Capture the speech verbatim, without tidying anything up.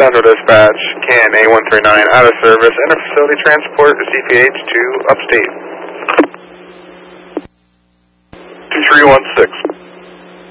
Central Dispatch, can A one three nine out of service, inter-facility transport to C P H to Upstate. two three one six.